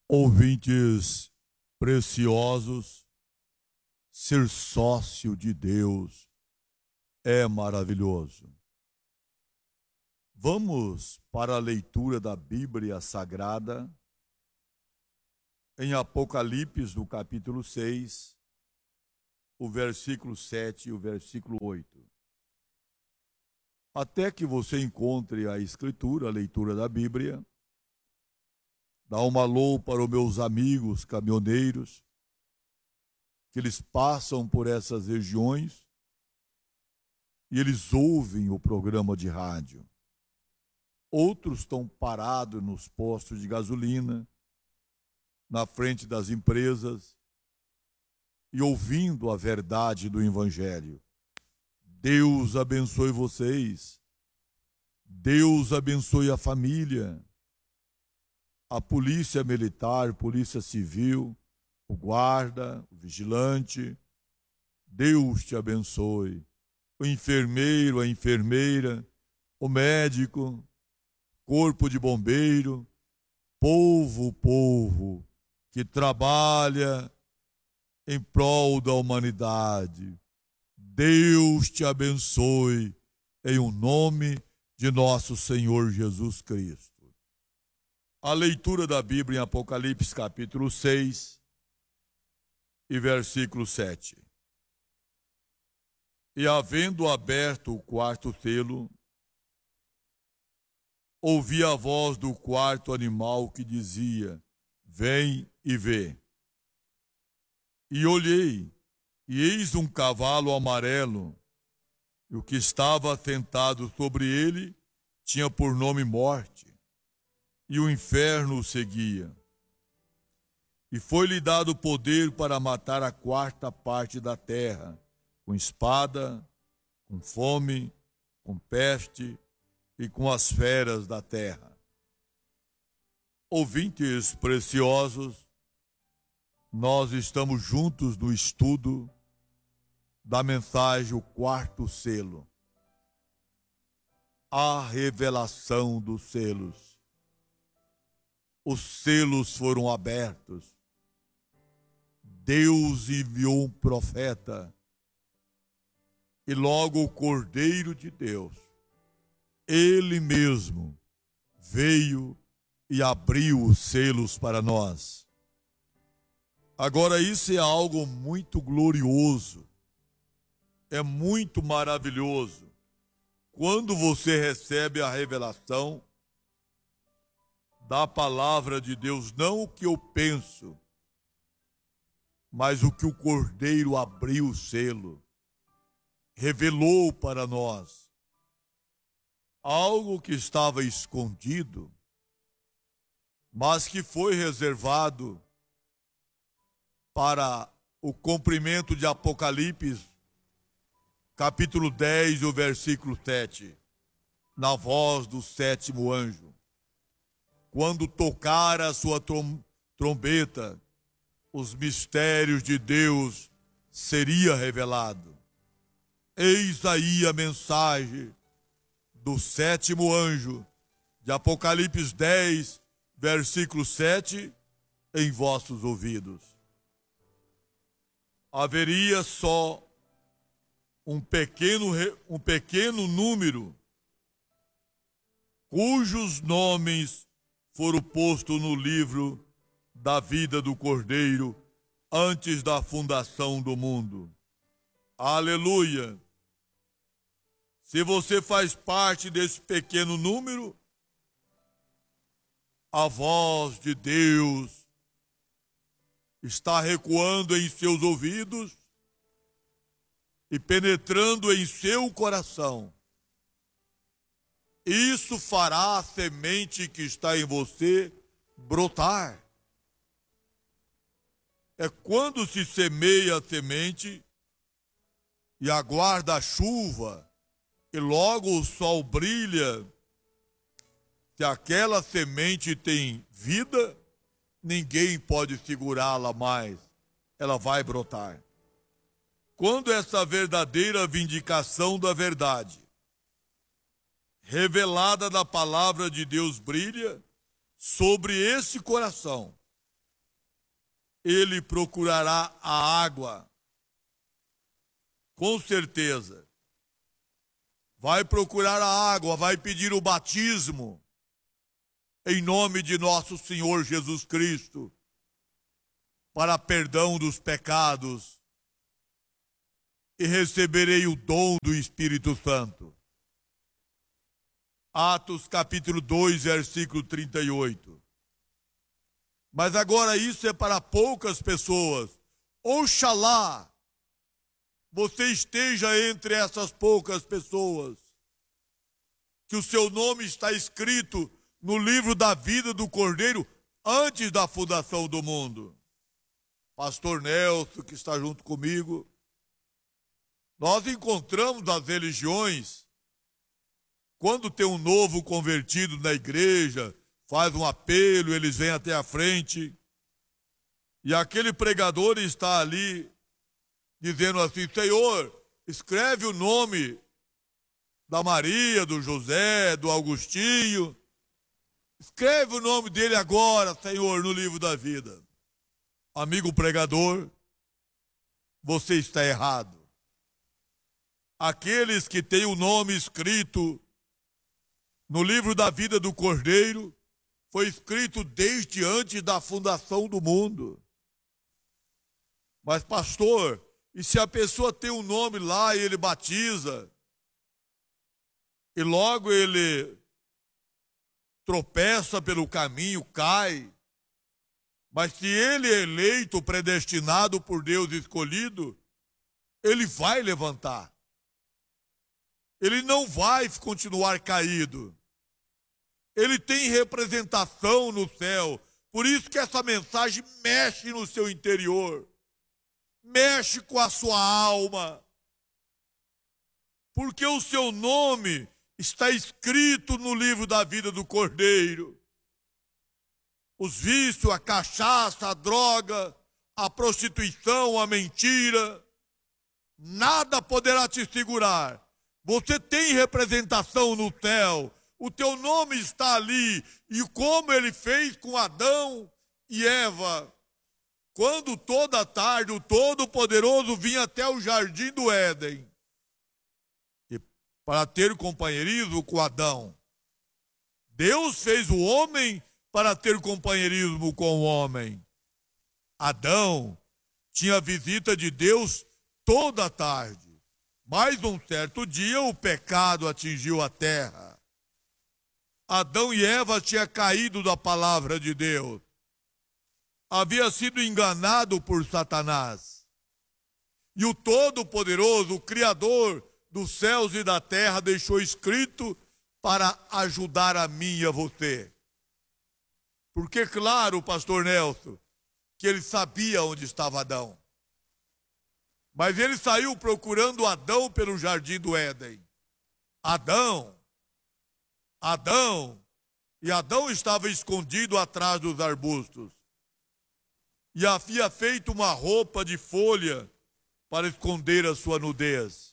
Ouvintes preciosos, ser sócio de Deus é maravilhoso. Vamos para a leitura da Bíblia Sagrada em Apocalipse, no capítulo 6, o versículo 7 e o versículo 8. Até que você encontre a Escritura, a leitura da Bíblia, dá um alô para os meus amigos caminhoneiros, que eles passam por essas regiões e eles ouvem o programa de rádio. Outros estão parados nos postos de gasolina, na frente das empresas e ouvindo a verdade do Evangelho. Deus abençoe vocês. Deus abençoe a família. A polícia militar, polícia civil, o guarda, o vigilante. Deus te abençoe. O enfermeiro, a enfermeira, o médico, corpo de bombeiro, povo que trabalha em prol da humanidade. Deus te abençoe em o nome de nosso Senhor Jesus Cristo. A leitura da Bíblia em Apocalipse capítulo 6 e versículo 7. E havendo aberto o quarto selo, ouvi a voz do quarto animal que dizia: vem e vê. E olhei, e eis um cavalo amarelo, e o que estava sentado sobre ele tinha por nome Morte, e o inferno o seguia. E foi-lhe dado poder para matar a quarta parte da terra, com espada, com fome, com peste e com as feras da terra. Ouvintes preciosos, nós estamos juntos no estudo da mensagem O Quarto Selo, a revelação dos selos. Os selos foram abertos. Deus enviou um profeta e logo o Cordeiro de Deus, ele mesmo, veio e abriu os selos para nós. Agora, isso é algo muito glorioso, é muito maravilhoso. Quando você recebe a revelação da palavra de Deus, não o que eu penso, mas o que o Cordeiro abriu o selo, revelou para nós. Algo que estava escondido, mas que foi reservado para o cumprimento de Apocalipse, capítulo 10, o versículo 7, na voz do sétimo anjo. Quando tocar a sua trombeta, os mistérios de Deus seria revelado. Eis aí a mensagem do sétimo anjo, de Apocalipse 10, versículo 7, em vossos ouvidos. Haveria só um pequeno número cujos nomes foram postos no livro da vida do Cordeiro antes da fundação do mundo. Aleluia! Se você faz parte desse pequeno número, a voz de Deus está recuando em seus ouvidos e penetrando em seu coração. Isso fará a semente que está em você brotar. É quando se semeia a semente e aguarda a chuva, e logo o sol brilha. Se aquela semente tem vida, ninguém pode segurá-la mais. Ela vai brotar. Quando essa verdadeira vindicação da verdade, revelada da palavra de Deus, brilha sobre esse coração, ele procurará a água. Com certeza. Vai procurar a água, vai pedir o batismo. Em nome de nosso Senhor Jesus Cristo. Para perdão dos pecados. E receberei o dom do Espírito Santo. Atos capítulo 2, versículo 38. Mas agora isso é para poucas pessoas. Oxalá você esteja entre essas poucas pessoas, que o seu nome está escrito no livro da vida do Cordeiro antes da fundação do mundo. Pastor Nelson, que está junto comigo, nós encontramos nas religiões, quando tem um novo convertido na igreja, faz um apelo, eles vêm até a frente, e aquele pregador está ali, dizendo assim: Senhor, escreve o nome da Maria, do José, do Augustinho, escreve o nome dele agora, Senhor, no livro da vida. Amigo pregador, você está errado. Aqueles que têm o nome escrito no livro da vida do Cordeiro, foi escrito desde antes da fundação do mundo. Mas, pastor, e se a pessoa tem um nome lá e ele batiza, e logo ele tropeça pelo caminho, cai, mas se ele é eleito, predestinado por Deus, escolhido, ele vai levantar. Ele não vai continuar caído. Ele tem representação no céu. Por isso que essa mensagem mexe no seu interior. Mexe com a sua alma. Porque o seu nome está escrito no livro da vida do Cordeiro. Os vícios, a cachaça, a droga, a prostituição, a mentira, nada poderá te segurar. Você tem representação no céu. O teu nome está ali. E como ele fez com Adão e Eva. Quando toda tarde o Todo-Poderoso vinha até o jardim do Éden. E para ter companheirismo com Adão. Deus fez o homem para ter companheirismo com o homem. Adão tinha visita de Deus toda a tarde. Mas um certo dia o pecado atingiu a terra. Adão e Eva tinham caído da palavra de Deus. Havia sido enganado por Satanás. E o Todo-Poderoso, o Criador dos céus e da terra, deixou escrito para ajudar a mim e a você. Porque, claro, pastor Nelson, que ele sabia onde estava Adão. Mas ele saiu procurando Adão pelo jardim do Éden. Adão. E Adão estava escondido atrás dos arbustos. E havia feito uma roupa de folha para esconder a sua nudez.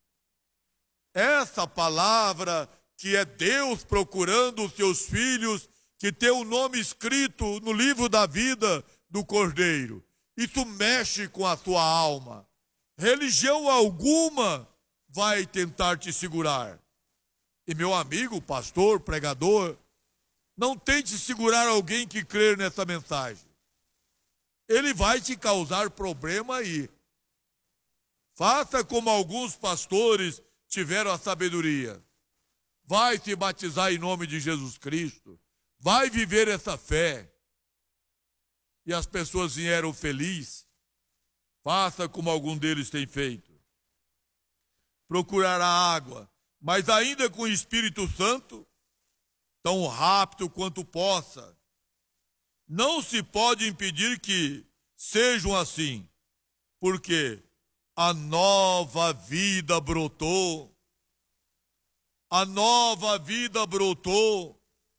Essa palavra que é Deus procurando os seus filhos, que tem o nome escrito no livro da vida do Cordeiro. Isso mexe com a sua alma. Religião alguma vai tentar te segurar. E meu amigo, pastor, pregador, não tente segurar alguém que crer nessa mensagem. Ele vai te causar problema aí. Faça como alguns pastores tiveram a sabedoria. Vai se batizar em nome de Jesus Cristo. Vai viver essa fé. E as pessoas vieram felizes. Faça como algum deles tem feito. Procurar a água, mas ainda com o Espírito Santo, tão rápido quanto possa. Não se pode impedir que sejam assim, porque a nova vida brotou. A nova vida brotou.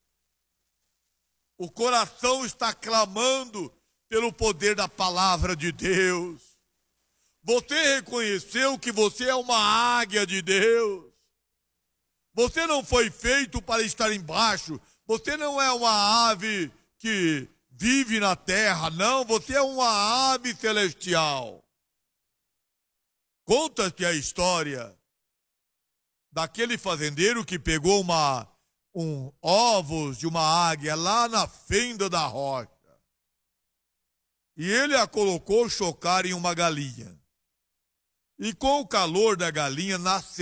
O coração está clamando pelo poder da palavra de Deus. Você reconheceu que você é uma águia de Deus. Você não foi feito para estar embaixo. Você não é uma ave que vive na terra. Não, você é uma ave celestial. Conta-se a história daquele fazendeiro que pegou ovos de uma águia lá na fenda da rocha. E ele a colocou chocar em uma galinha. E com o calor da galinha nasceu